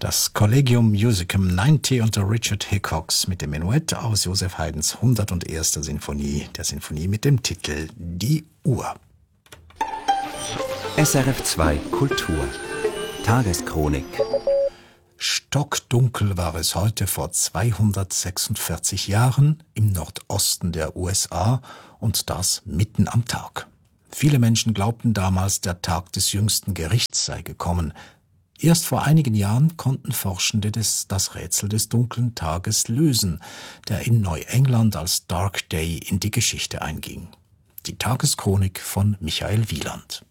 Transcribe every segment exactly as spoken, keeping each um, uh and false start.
Das Collegium Musicum neunzig unter Richard Hickox mit dem Menuett aus Joseph Haydns hunderterster Sinfonie, der Sinfonie mit dem Titel Die Uhr. S R F zwei Kultur Tageschronik. Stockdunkel war es heute vor zweihundertsechsundvierzig Jahren im Nordosten der U S A und das mitten am Tag. Viele Menschen glaubten damals, der Tag des jüngsten Gerichts sei gekommen. Erst vor einigen Jahren konnten Forschende des, das Rätsel des dunklen Tages lösen, der in Neuengland als Dark Day in die Geschichte einging. Die Tageschronik von Michael Wieland.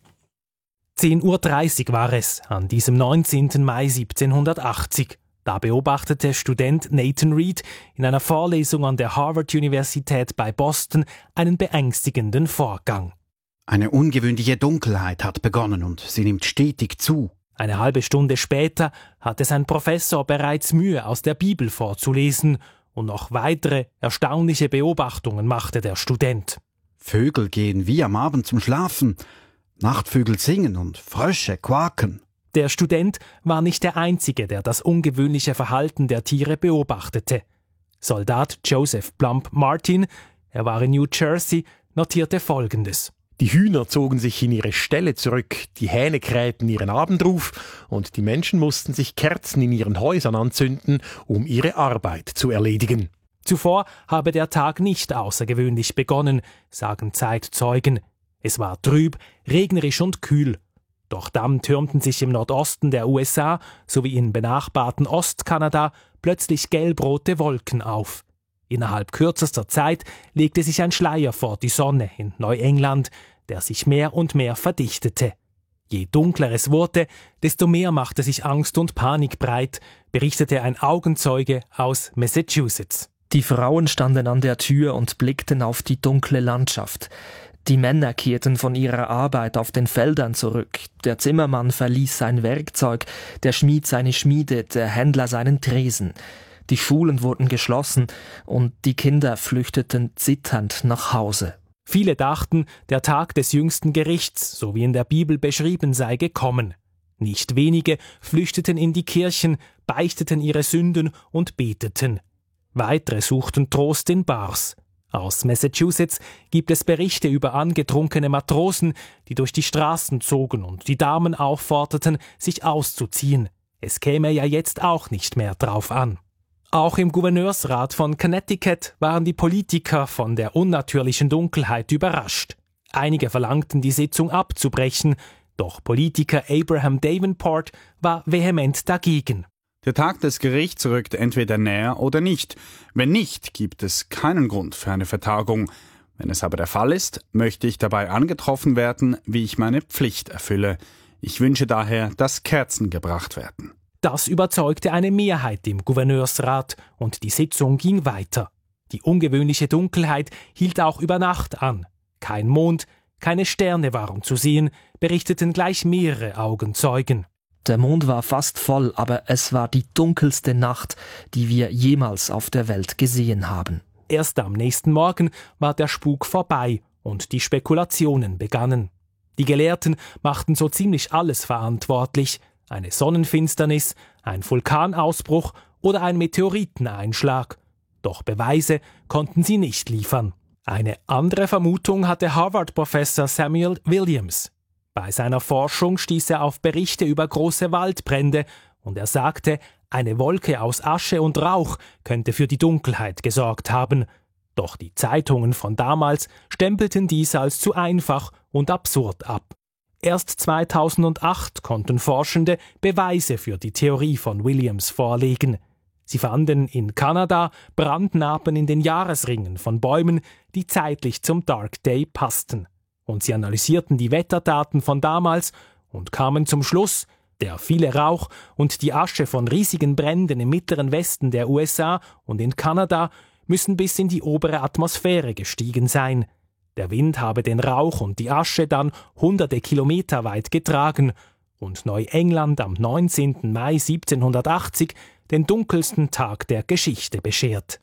zehn Uhr dreißig war es an diesem neunzehnten Mai siebzehnhundertachtzig. Da beobachtete Student Nathan Reed in einer Vorlesung an der Harvard-Universität bei Boston einen beängstigenden Vorgang. Eine ungewöhnliche Dunkelheit hat begonnen und sie nimmt stetig zu. Eine halbe Stunde später hatte sein Professor bereits Mühe, aus der Bibel vorzulesen, und noch weitere erstaunliche Beobachtungen machte der Student. Vögel gehen wie am Abend zum Schlafen. Nachtvögel singen und Frösche quaken. Der Student war nicht der Einzige, der das ungewöhnliche Verhalten der Tiere beobachtete. Soldat Joseph Plumb Martin, er war in New Jersey, notierte Folgendes. Die Hühner zogen sich in ihre Ställe zurück, die Hähne krähten ihren Abendruf und die Menschen mussten sich Kerzen in ihren Häusern anzünden, um ihre Arbeit zu erledigen. Zuvor habe der Tag nicht außergewöhnlich begonnen, sagen Zeitzeugen. Es war trüb, regnerisch und kühl. Doch dann türmten sich im Nordosten der U S A sowie im benachbarten Ostkanada plötzlich gelbrote Wolken auf. Innerhalb kürzester Zeit legte sich ein Schleier vor die Sonne in Neuengland, der sich mehr und mehr verdichtete. Je dunkler es wurde, desto mehr machte sich Angst und Panik breit, berichtete ein Augenzeuge aus Massachusetts. Die Frauen standen an der Tür und blickten auf die dunkle Landschaft. Die Männer kehrten von ihrer Arbeit auf den Feldern zurück. Der Zimmermann verließ sein Werkzeug, der Schmied seine Schmiede, der Händler seinen Tresen. Die Schulen wurden geschlossen und die Kinder flüchteten zitternd nach Hause. Viele dachten, der Tag des jüngsten Gerichts, so wie in der Bibel beschrieben, sei gekommen. Nicht wenige flüchteten in die Kirchen, beichteten ihre Sünden und beteten. Weitere suchten Trost in Bars. Aus Massachusetts gibt es Berichte über angetrunkene Matrosen, die durch die Straßen zogen und die Damen aufforderten, sich auszuziehen. Es käme ja jetzt auch nicht mehr drauf an. Auch im Gouverneursrat von Connecticut waren die Politiker von der unnatürlichen Dunkelheit überrascht. Einige verlangten, die Sitzung abzubrechen, doch Politiker Abraham Davenport war vehement dagegen. Der Tag des Gerichts rückt entweder näher oder nicht. Wenn nicht, gibt es keinen Grund für eine Vertagung. Wenn es aber der Fall ist, möchte ich dabei angetroffen werden, wie ich meine Pflicht erfülle. Ich wünsche daher, dass Kerzen gebracht werden. Das überzeugte eine Mehrheit im Gouverneursrat und die Sitzung ging weiter. Die ungewöhnliche Dunkelheit hielt auch über Nacht an. Kein Mond, keine Sterne waren zu sehen, berichteten gleich mehrere Augenzeugen. Der Mond war fast voll, aber es war die dunkelste Nacht, die wir jemals auf der Welt gesehen haben. Erst am nächsten Morgen war der Spuk vorbei und die Spekulationen begannen. Die Gelehrten machten so ziemlich alles verantwortlich. Eine Sonnenfinsternis, ein Vulkanausbruch oder ein Meteoriteneinschlag. Doch Beweise konnten sie nicht liefern. Eine andere Vermutung hatte Harvard-Professor Samuel Williams. Bei seiner Forschung stieß er auf Berichte über große Waldbrände und er sagte, eine Wolke aus Asche und Rauch könnte für die Dunkelheit gesorgt haben. Doch die Zeitungen von damals stempelten dies als zu einfach und absurd ab. Erst zweitausendacht konnten Forschende Beweise für die Theorie von Williams vorlegen. Sie fanden in Kanada Brandnarben in den Jahresringen von Bäumen, die zeitlich zum Dark Day passten. Und sie analysierten die Wetterdaten von damals und kamen zum Schluss, der viele Rauch und die Asche von riesigen Bränden im mittleren Westen der U S A und in Kanada müssen bis in die obere Atmosphäre gestiegen sein. Der Wind habe den Rauch und die Asche dann hunderte Kilometer weit getragen und Neuengland am neunzehnten Mai siebzehnhundertachtzig den dunkelsten Tag der Geschichte beschert.